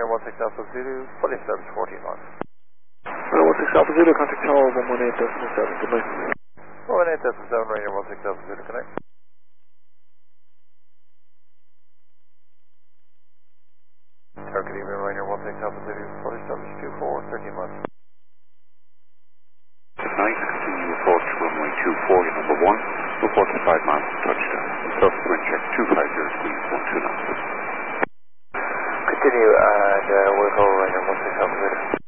16 Alpha Zulu, fully established 14 knots. 16 Alpha Zulu, contact tower 118.7, good night. 118.7, Ranger 16 Alpha Zulu, connect. Good evening, Ranger 16 Alpha Zulu, fully established 24, 13 months. Good night, continue approach runway 24, number 1, report to 5 miles to touchdown. Surface wind check 250, speed 12 knots. Continue and we'll go Ranger 16 Alpha Zulu.